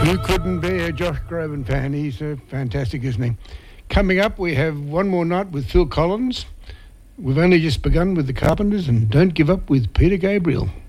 Who couldn't be a Josh Groban fan? He's fantastic, isn't he? Coming up, we have One More Night with Phil Collins. We've only just begun with the Carpenters, and Don't Give Up with Peter Gabriel.